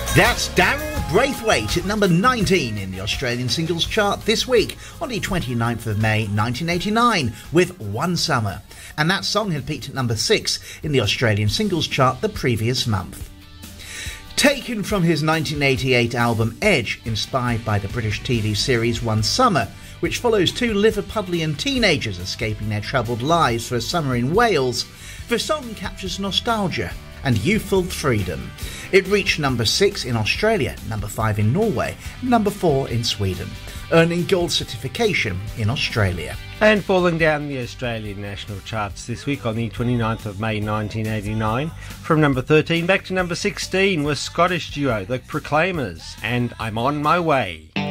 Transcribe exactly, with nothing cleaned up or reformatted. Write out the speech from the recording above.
That's Daryl Braithwaite at number nineteen in the Australian singles chart this week on the twenty-ninth of May nineteen eighty-nine with One Summer. And that song had peaked at number six in the Australian singles chart the previous month. Taken from his nineteen eighty-eight album Edge, inspired by the British T V series One Summer, which follows two Liverpudlian teenagers escaping their troubled lives for a summer in Wales, the song captures nostalgia and youthful freedom. It reached number six in Australia, number five in Norway, and number four in Sweden, earning gold certification in Australia. And falling down the Australian national charts this week on the twenty-ninth of May nineteen eighty-nine, from number thirteen back to number sixteen was Scottish duo The Proclaimers and I'm On My Way.